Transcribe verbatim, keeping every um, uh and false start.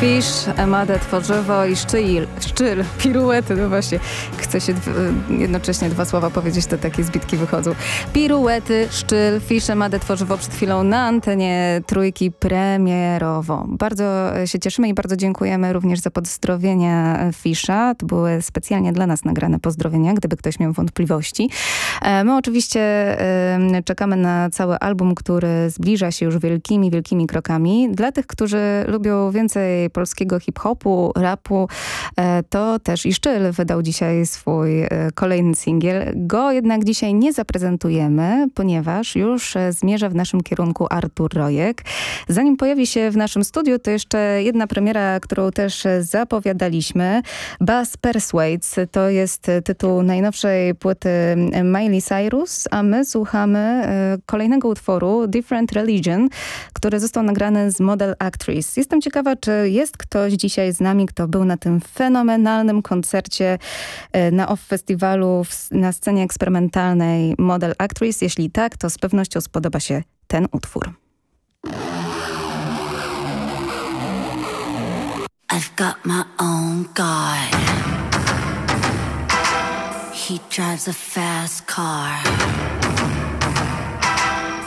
Fish, Emadę Tworzywo i Szczyl, Szczyl, piruety, no właśnie, chce się jednocześnie dwa słowa powiedzieć, to takie zbitki wychodzą. Piruety, Szczyl, Fish, Emadę Tworzywo przed chwilą na antenie Trójki premierowo. Bardzo się cieszymy i bardzo dziękujemy również za pozdrowienia Fisha. To były specjalnie dla nas nagrane pozdrowienia, gdyby ktoś miał wątpliwości. My oczywiście czekamy na cały album, który zbliża się już wielkimi, wielkimi krokami. Dla tych, którzy lubią więcej polskiego hip-hopu, rapu, to też i Szczyl wydał dzisiaj swój kolejny singiel. Go jednak dzisiaj nie zaprezentujemy, ponieważ już zmierza w naszym kierunku Artur Rojek. Zanim pojawi się w naszym studiu, to jeszcze jedna premiera, którą też zapowiadaliśmy. Buzz Persuades to jest tytuł najnowszej płyty Miley Cyrus, a my słuchamy kolejnego utworu Different Religion, który został nagrany z Model Actress. Jestem ciekawa, czy jest ktoś dzisiaj z nami, kto był na tym fenomenalnym koncercie na Off Festiwalu na scenie eksperymentalnej Model Actress. Jeśli tak, to z pewnością spodoba się ten utwór. I've got my own guy. He drives a fast car.